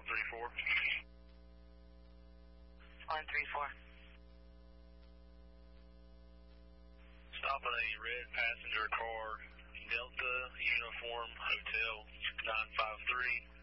134. 134. Stop at a red passenger car, Delta Uniform Hotel 953.